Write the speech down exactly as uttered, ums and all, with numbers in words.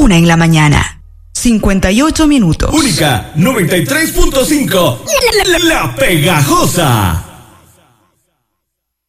una en la mañana. cincuenta y ocho minutos. Única noventa y tres punto cinco. La, la, la Pegajosa.